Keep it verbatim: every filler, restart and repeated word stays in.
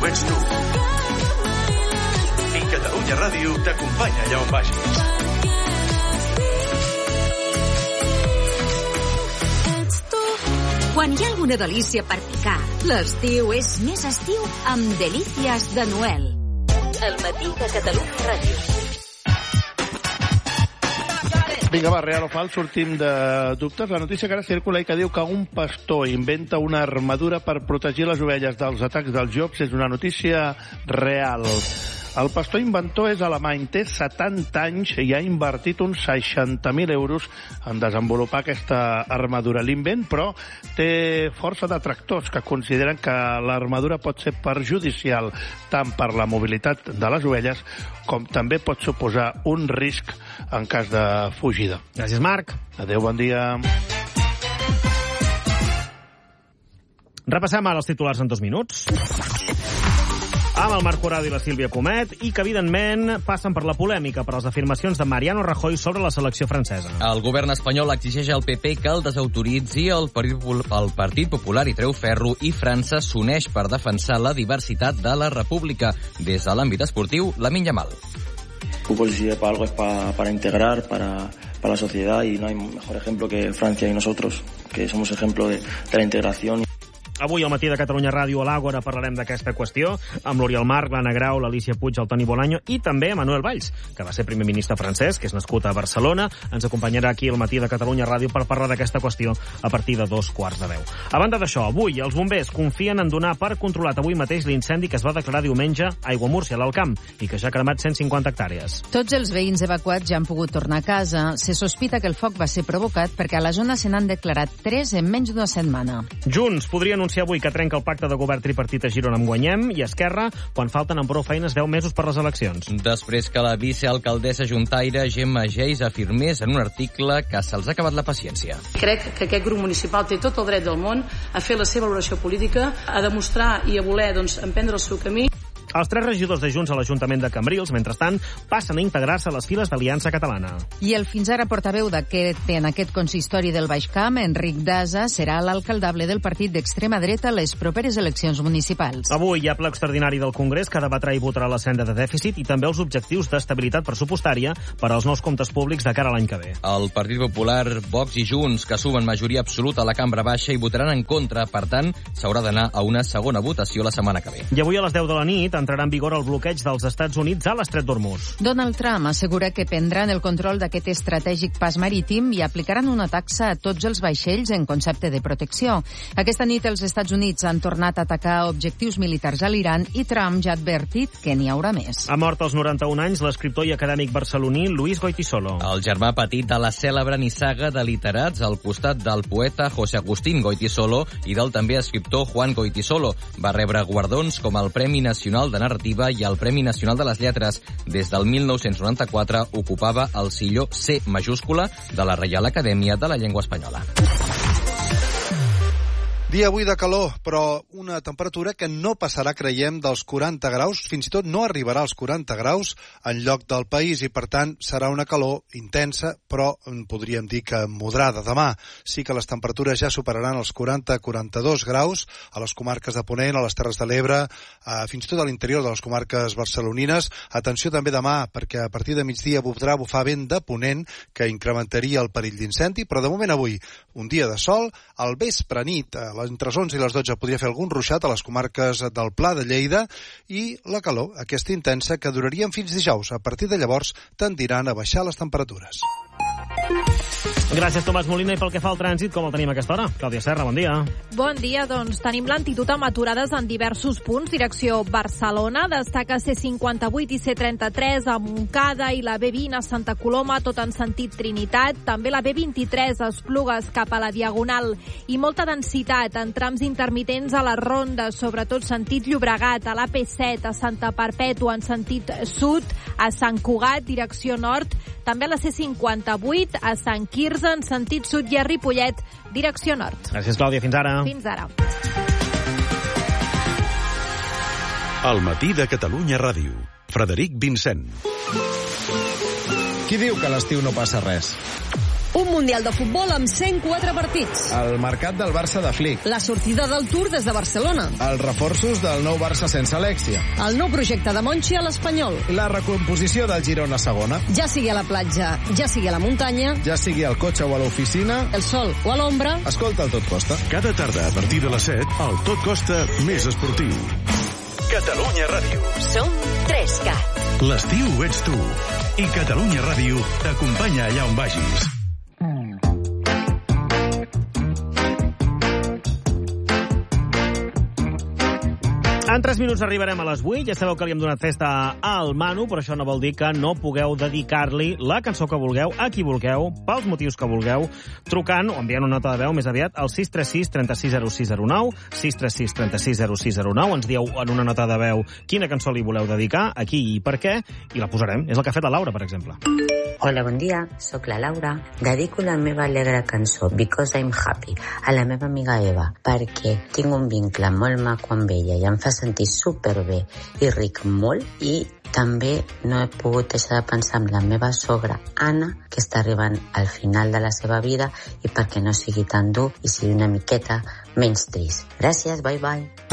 ets tu. I Catalunya Ràdio t'acompanya allà on vagis. Quan hi ha alguna delícia per picar, l'estiu és més estiu amb Delícies de Noel. El matí de Catalunya Ràdio. Vinga, va, real o fals, sortim de dubtes. La notícia que ara circula i que diu que un pastor inventa una armadura per protegir les ovelles dels atacs dels llops és una notícia real. El pastor inventor és alemany, té setanta anys i ha invertit uns seixanta mil euros en desenvolupar aquesta armadura. L'invent, però, té força detractors que consideren que l'armadura pot ser perjudicial tant per la mobilitat de les ovelles com també pot suposar un risc en cas de fugida. Gràcies, Marc. Adéu, bon dia. Repassem ara els titulars en dos minuts. Amb el Marc Corrado i la Sílvia Comet, i que, evidentment, passen per la polèmica per les afirmacions de Mariano Rajoy sobre la selecció francesa. El govern espanyol exigeix al P P que el desautoritzi el Partit Popular i treu ferro, i França s'uneix per defensar la diversitat de la república. Des de l'àmbit esportiu, Lamine Yamal. Fútbol, si para algo es para, para integrar, para, para la sociedad, y no hay mejor ejemplo que Francia y nosotros, que somos ejemplo de, de la integración. Avui al matí de Catalunya Ràdio a l'Àgora parlarem d'aquesta qüestió amb l'Oriol Marc, l'Anna Grau, l'Alicia Puig, el Toni Bolaño i també Manuel Valls, que va ser primer ministre francès, que és nascut a Barcelona. Ens acompanyarà aquí al matí de Catalunya Ràdio per parlar d'aquesta qüestió a partir de dos quarts de deu. A banda d'això, avui els bombers confien en donar per controlat avui mateix l'incendi que es va declarar diumenge a Aiguamúrcia, a l'Alt Camp, i que ja ha cremat cent cinquanta hectàrees. Tots els veïns evacuats ja han pogut tornar a casa. Se sospita que el foc va ser provocat perquè a la zona se n'han declarat tres en menys d'una setmana. Junts podria anunciar avui que trenca el pacte de govern tripartit a Girona amb Guanyem, i Esquerra, quan falten amb prou feines deu mesos per les eleccions. Després que la vicealcaldessa juntaire Gemma Geis afirmés en un article que se'ls ha acabat la paciència. Crec que aquest grup municipal té tot el dret del món a fer la seva valoració política, a demostrar i a voler doncs, emprendre el seu camí. Els tres regidors de Junts a l'Ajuntament de Cambrils, mentrestant, passen a integrar-se a les files d'Aliança Catalana. I el fins ara portaveu d'aquest en aquest consistori del Baix Camp, Enric Daza, serà l'alcaldable del partit d'extrema dreta a les properes eleccions municipals. Avui hi ha ple extraordinari del Congrés que debatrà i votarà la senda de dèficit i també els objectius d'estabilitat pressupostària per als nous comptes públics de cara a l'any que ve. El Partit Popular, Vox i Junts, que sumen majoria absoluta a la cambra baixa, i votaran en contra. Per tant, s'haurà d'anar a una segona votació la setmana que ve. I avui a les deu de la nit entrarà en vigor el bloqueig dels Estats Units a l'Estret d'Hormuz. Donald Trump assegura que prendran el control d'aquest estratègic pas marítim i aplicaran una taxa a tots els vaixells en concepte de protecció. Aquesta nit els Estats Units han tornat a atacar objectius militars a l'Iran i Trump ja ha advertit que n'hi haurà més. Ha mort als noranta-un anys l'escriptor i acadèmic barceloní Luis Goytisolo. El germà petit de la cèlebre nissaga de literats al costat del poeta José Agustín Goytisolo i del també escriptor Juan Goytisolo. Va rebre guardons com el Premi Nacional de Narrativa i el Premi Nacional de les Lletres. Des del mil nou-cents noranta-quatre ocupava el silló C majúscula de la Reial Acadèmia de la Llengua Espanyola. Dia avui de calor, però una temperatura que no passarà, creiem, dels quaranta graus, fins i tot no arribarà als quaranta graus en lloc del país, i per tant serà una calor intensa, però podríem dir que moderada. Demà sí que les temperatures ja superaran els quaranta a quaranta-dos graus a les comarques de Ponent, a les Terres de l'Ebre, eh, fins i tot a l'interior de les comarques barcelonines. Atenció també demà, perquè a partir de migdia podrà bufar vent de ponent que incrementaria el perill d'incendi, però de moment avui un dia de sol. Al vespre nit, entre les onze i les dotze, podria fer algun ruixat a les comarques del Pla de Lleida, i la calor, aquesta intensa, que duraria fins dijous. A partir de llavors tendiran a baixar les temperatures. Gràcies, Tomàs Molina. I pel que fa al trànsit, com el tenim a aquesta hora? Clàudia Serra, bon dia. Bon dia, doncs tenim lentitud amb aturades en diversos punts, direcció Barcelona. Destaca C cinquanta-vuit i C trenta-tres a Montcada i la B vint a Santa Coloma, tot en sentit Trinitat. També la B vint-i-tres a Esplugues cap a la Diagonal. I molta densitat en trams intermitents a les rondes, sobretot sentit Llobregat, a l'A P set, a Santa Perpètua en sentit sud, a Sant Cugat, direcció nord, també a la C cinquanta-vuit, a Sant Quirze, en sentit sud, i a Ripollet, direcció nord. Gràcies, Clàudia. Fins ara. Fins ara. Al matí de Catalunya Ràdio. Frederic Vincent. Qui diu que a l'estiu no passa res? Un Mundial de futbol amb cent quatre partits. El mercat del Barça de Flick. La sortida del Tour des de Barcelona. Els reforços del nou Barça sense Alexia. El nou projecte de Monchi a l'Espanyol. La recomposició del Girona segona. Ja sigui a la platja, ja sigui a la muntanya. Ja sigui al cotxe o a l'oficina. El sol o a l'ombra. Escolta el Tot Costa. Cada tarda a partir de les set, el Tot Costa més esportiu. Catalunya Ràdio. Som tres cat. L'estiu ets tu. I Catalunya Ràdio t'acompanya allà on vagis. En tres minuts arribarem a les vuit. Ja sabeu que li hem donat festa al Manu, però això no vol dir que no pugueu dedicar-li la cançó que vulgueu, a qui vulgueu, pels motius que vulgueu, trucant o enviant una nota de veu més aviat al sis tres sis, trenta sis, zero sis zero nou, sis tres sis, trenta sis, zero sis zero nou. Ens dieu en una nota de veu quina cançó li voleu dedicar, a qui i per què, i la posarem. És el que ha fet la Laura, per exemple. Hola, bon dia, sóc la Laura. Dedico la meva alegre cançó Because I'm Happy a la meva amiga Eva, perquè tinc un vincle molt maco amb ella i em fa sentir superbé i ric molt, i també no he pogut deixar de pensar en la meva sogra Anna, que està arribant al final de la seva vida, i perquè no sigui tan dur i sigui una miqueta menys trist. Gràcies, bye bye.